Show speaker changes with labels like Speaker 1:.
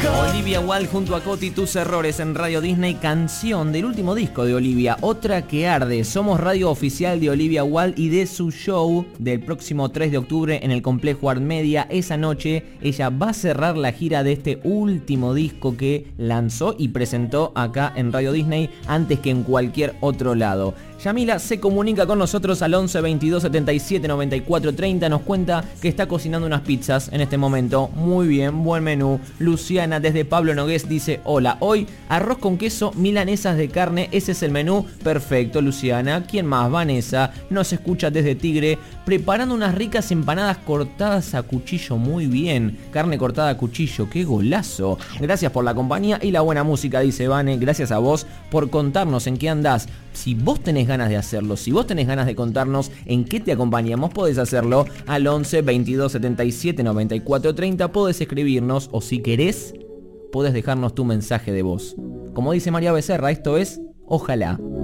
Speaker 1: Olivia Wilde junto a Coti, Tus Errores en Radio Disney, canción del último disco de Olivia, Otra que Arde. Somos radio oficial de Olivia Wilde y de su show del próximo 3 de octubre en el Complejo Art Media. Esa noche ella va a cerrar la gira de este último disco que lanzó y presentó acá en Radio Disney antes que en cualquier otro lado. Yamila se comunica con nosotros al 11 22 77 94 30. Nos cuenta que está cocinando unas pizzas en este momento. Muy bien, buen menú. Luciana desde Pablo Nogués dice: hola, hoy arroz con queso, milanesas de carne. Ese es el menú. Perfecto, Luciana. ¿Quién más? Vanessa nos escucha desde Tigre, preparando unas ricas empanadas cortadas a cuchillo. Muy bien, carne cortada a cuchillo. ¡Qué golazo! Gracias por la compañía y la buena música, dice Vane. Gracias a vos por contarnos en qué andás. Si vos tenés ganas de hacerlo, si vos tenés ganas de contarnos en qué te acompañamos, podés hacerlo al 11 22 77 94 30. Podés escribirnos o si querés, podés dejarnos tu mensaje de voz. Como dice María Becerra, esto es Ojalá.